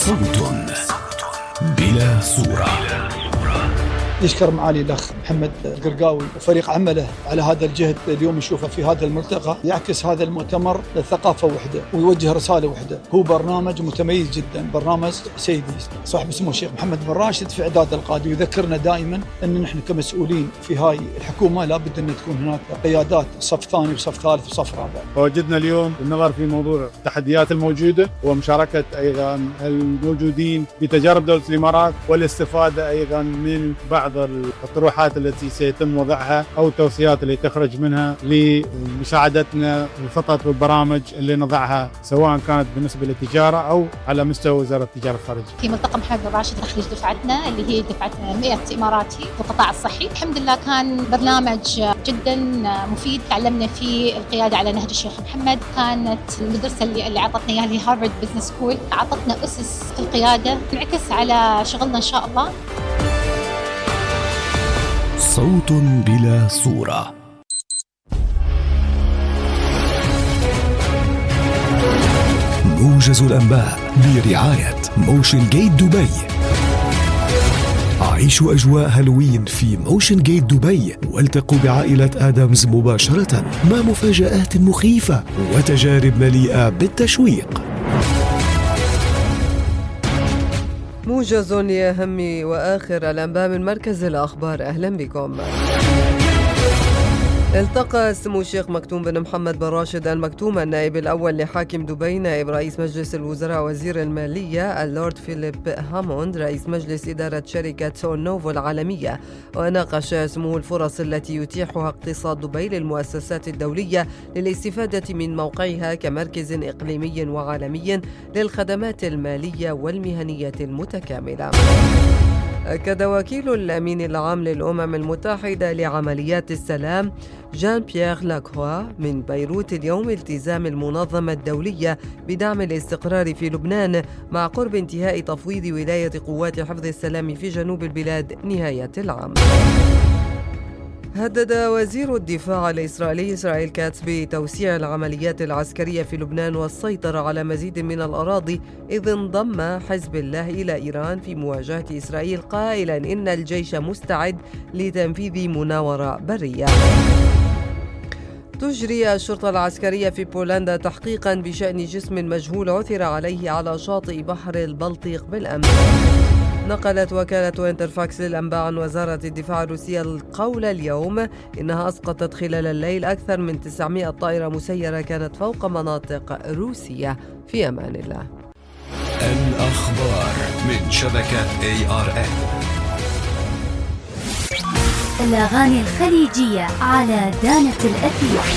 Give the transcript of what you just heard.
صوت بلا صورة. يشكر معالي الأخ محمد القرقاوي وفريق عمله على هذا الجهد اليوم نشوفه في هذا الملتقى. يعكس هذا المؤتمر ثقافة وحدة ويوجه رسالة وحدة. هو برنامج متميز جدا، برنامج سيدي صاحب اسمه الشيخ محمد بن راشد في إعداد القادة، ويذكرنا دائما أن نحن كمسؤولين في هاي الحكومة لابد أن تكون هناك قيادات صف ثاني وصف ثالث وصف رابع. وجدنا اليوم النظر في موضوع التحديات الموجودة ومشاركة أيضا الموجودين بتجارب دولة الإمارات، والاستفادة أيضا من بعض الطروحات التي سيتم وضعها أو التوصيات اللي تخرج منها لمساعدتنا الخطط والبرامج اللي نضعها، سواء كانت بالنسبة للتجارة أو على مستوى وزارة التجارة الخارجية. في ملتقى محمد بن راشد تخرج دفعتنا اللي هي دفعة 100 إماراتي في القطاع الصحي. الحمد لله كان برنامج جدا مفيد، تعلمنا فيه القيادة على نهج الشيخ محمد. كانت المدرسة اللي عطتنا إياها اللي هارفارد بزنس سكول عطتنا أسس القيادة انعكس على شغلنا إن شاء الله. صوت بلا صورة. موجز الأنباء برعاية موشن جيت دبي. عيشوا أجواء هالوين في موشن جيت دبي، والتقوا بعائلة آدمز مباشرة مع مفاجآت مخيفة وتجارب مليئة بالتشويق. موجز لأهم وآخر الأنباء من مركز الأخبار. أهلا بكم. التقى سمو الشيخ مكتوم بن محمد بن راشد المكتوم النائب الأول لحاكم دبي، نائب رئيس مجلس الوزراء وزير المالية اللورد فيليب هاموند، رئيس مجلس إدارة شركة سونوفو العالمية، وناقش سموه الفرص التي يتيحها اقتصاد دبي للمؤسسات الدولية للاستفادة من موقعها كمركز إقليمي وعالمي للخدمات المالية والمهنية المتكاملة. أكد وكيل الأمين العام للأمم المتحدة لعمليات السلام جان بيير لاكوا من بيروت اليوم التزام المنظمة الدولية بدعم الاستقرار في لبنان مع قرب انتهاء تفويض ولاية قوات حفظ السلام في جنوب البلاد نهاية العام. هدد وزير الدفاع الإسرائيلي إسرائيل كاتس بتوسيع العمليات العسكرية في لبنان والسيطرة على مزيد من الأراضي، إذ انضم حزب الله إلى إيران في مواجهة إسرائيل، قائلا إن الجيش مستعد لتنفيذ مناورة برية. تجري الشرطة العسكرية في بولندا تحقيقا بشأن جسم مجهول عثر عليه على شاطئ بحر البلطيق بالأمس. نقلت وكالة انترفاكس للأنباء عن وزارة الدفاع الروسية القول اليوم إنها أسقطت خلال الليل أكثر من 900 طائرة مسيرة كانت فوق مناطق روسية. في أمان الله. الأخبار من شبكة ARN. الأغاني الخليجية على دانة الأثير.